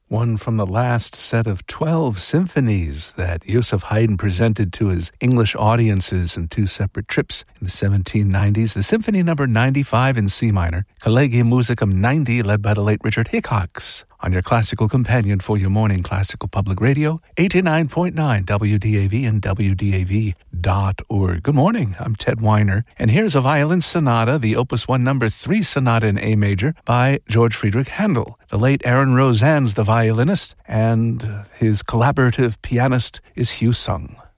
one from the last set of 12 symphonies that Joseph Haydn presented to his English audiences in two separate trips in the 1790s. The Symphony Number 95 in C minor, Collegium Musicum 90, led by the late Richard Hickox, on your classical companion for your morning classical public radio, 89.9 WDAV and WDAV.org. Good morning, I'm Ted Weiner, and here's a violin sonata, the Opus 1 Number 3 Sonata in A major by George Friedrich Handel. The late Aaron Roseanne's the violinist, and his collaborative pianist is Hugh Sung.